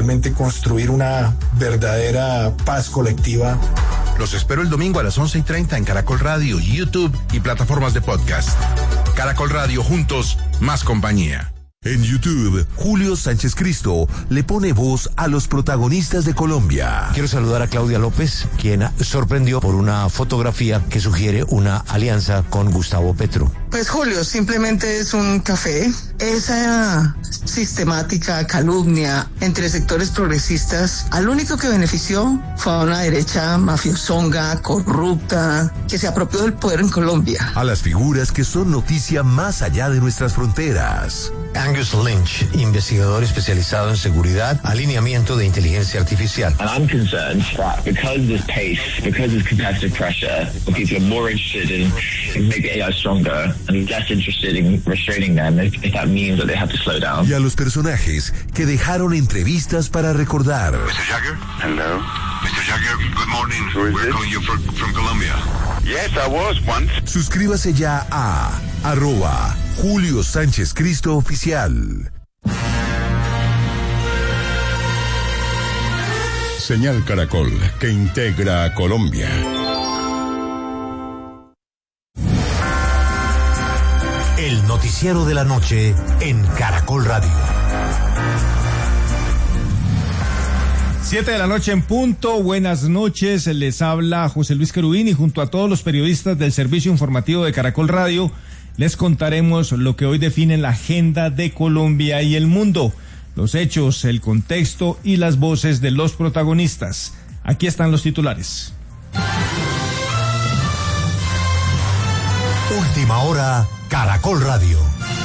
realmente construir una verdadera paz colectiva. Los espero el domingo a las 11:30 en Caracol Radio, YouTube y plataformas de podcast. Caracol Radio, juntos, más compañía. En YouTube, Julio Sánchez Cristo le pone voz a los protagonistas de Colombia. Quiero saludar a Claudia López, quien sorprendió por una fotografía que sugiere una alianza con Gustavo Petro. Pues Julio, simplemente es un café. Esa sistemática calumnia entre sectores progresistas, al único que benefició fue a una derecha mafiosonga, corrupta, que se apropió del poder en Colombia. A las figuras que son noticia más allá de nuestras fronteras. Angus Lynch, investigador especializado en seguridad, alineamiento de inteligencia artificial. And I'm concerned that because of this pace, because of this competitive pressure, people are more interested in making AI stronger and less interested in restraining them if that means that they have to slow down. Y a los personajes que dejaron entrevistas para recordar. Mr. Jagger? Hello. Mr. Jagger, good morning. We're calling you from Colombia. Yes, I was once. Suscríbase ya a @Julio Sánchez Cristo Oficial. Señal Caracol, que integra a Colombia. El noticiero de la noche en Caracol Radio. 7 de la noche en punto. Buenas noches, les habla José Luis Querubín y junto a todos los periodistas del servicio informativo de Caracol Radio les contaremos lo que hoy define la agenda de Colombia y el mundo, los hechos, el contexto y las voces de los protagonistas. Aquí están los titulares. Última hora, Caracol Radio.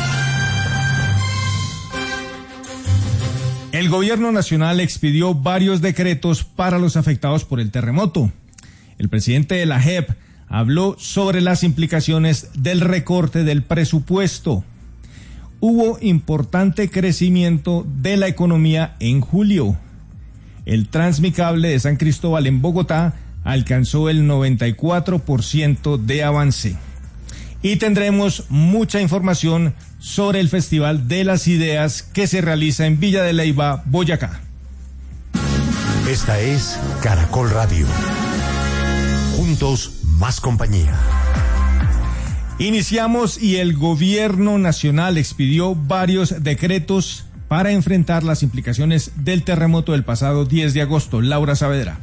El gobierno nacional expidió varios decretos para los afectados por el terremoto. El presidente de la JEP habló sobre las implicaciones del recorte del presupuesto. Hubo importante crecimiento de la economía en julio. El Transmicable de San Cristóbal en Bogotá alcanzó el 94% de avance. Y tendremos mucha información sobre el Festival de las Ideas que se realiza en Villa de Leyva, Boyacá. Esta es Caracol Radio. Juntos, más compañía. Iniciamos y el gobierno nacional expidió varios decretos para enfrentar las implicaciones del terremoto del pasado 10 de agosto. Laura Saavedra.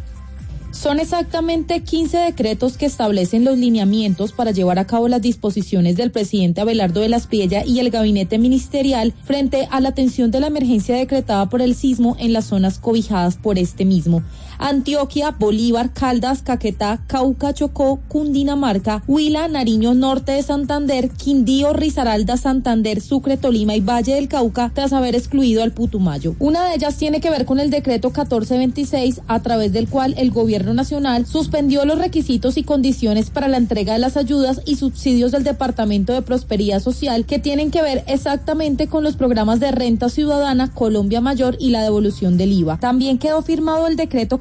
Son exactamente 15 decretos que establecen los lineamientos para llevar a cabo las disposiciones del presidente Abelardo de la Espriella y el gabinete ministerial frente a la atención de la emergencia decretada por el sismo en las zonas cobijadas por este mismo. Antioquia, Bolívar, Caldas, Caquetá, Cauca, Chocó, Cundinamarca, Huila, Nariño, Norte de Santander, Quindío, Risaralda, Santander, Sucre, Tolima y Valle del Cauca, tras haber excluido al Putumayo. Una de ellas tiene que ver con el decreto 1426, a través del cual el gobierno nacional suspendió los requisitos y condiciones para la entrega de las ayudas y subsidios del Departamento de Prosperidad Social que tienen que ver exactamente con los programas de renta ciudadana, Colombia Mayor y la devolución del IVA. También quedó firmado el decreto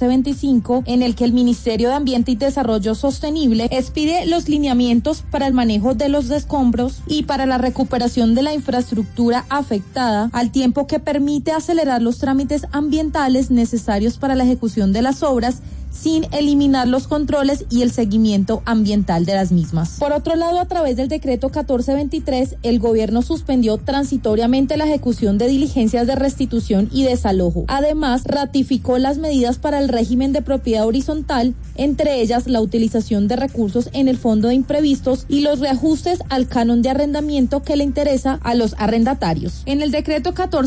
1425, en el que el Ministerio de Ambiente y Desarrollo Sostenible expide los lineamientos para el manejo de los escombros y para la recuperación de la infraestructura afectada, al tiempo que permite acelerar los trámites ambientales necesarios para la ejecución de las obras sin eliminar los controles y el seguimiento ambiental de las mismas. Por otro lado, a través del decreto 1423, el gobierno suspendió transitoriamente la ejecución de diligencias de restitución y desalojo. Además, ratificó las medidas para el régimen de propiedad horizontal, entre ellas la utilización de recursos en el fondo de imprevistos y los reajustes al canon de arrendamiento que le interesa a los arrendatarios. En el decreto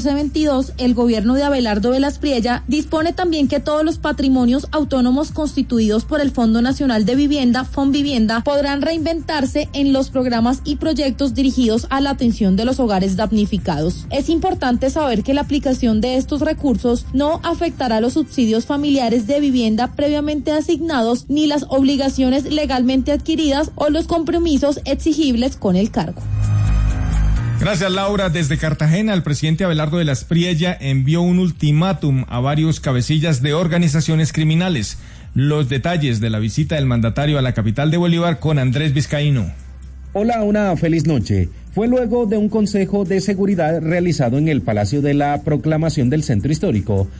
1422, el gobierno de Abelardo de la Espriella dispone también que todos los patrimonios autónomos constituidos por el Fondo Nacional de Vivienda, Fonvivienda, podrán reinventarse en los programas y proyectos dirigidos a la atención de los hogares damnificados. Es importante saber que la aplicación de estos recursos no afectará los subsidios familiares de vivienda previamente asignados, ni las obligaciones legalmente adquiridas o los compromisos exigibles con el cargo. Gracias, Laura. Desde Cartagena, el presidente Abelardo de la Espriella envió un ultimátum a varios cabecillas de organizaciones criminales. Los detalles de la visita del mandatario a la capital de Bolívar con Andrés Vizcaíno. Hola, una feliz noche. Fue luego de un consejo de seguridad realizado en el Palacio de la Proclamación del Centro Histórico,